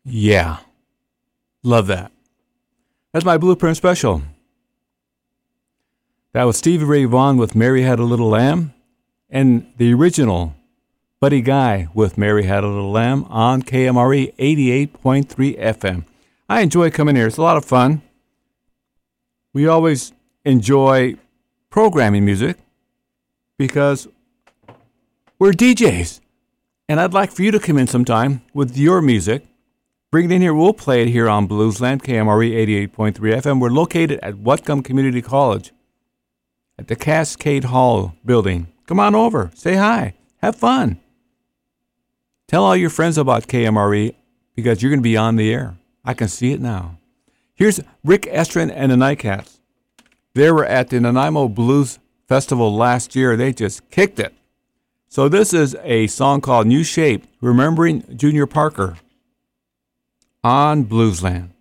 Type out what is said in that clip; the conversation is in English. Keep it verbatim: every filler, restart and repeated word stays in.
Yeah, love that. That's my Blueprint special. That was Stevie Ray Vaughan with Mary Had a Little Lamb, and the original Buddy Guy with Mary Had a Little Lamb on K M R E eighty-eight point three F M. I enjoy coming here. It's a lot of fun. We always enjoy programming music because we're D Js. And I'd like for you to come in sometime with your music. Bring it in here. We'll play it here on Bluesland, K M R E eighty-eight point three F M. We're located at Whatcom Community College at the Cascade Hall building. Come on over. Say hi. Have fun. Tell all your friends about K M R E because you're going to be on the air. I can see it now. Here's Rick Estrin and the Nightcats. They were at the Nanaimo Blues Festival last year. They just kicked it. So this is a song called New Shape, Remembering Junior Parker on Bluesland.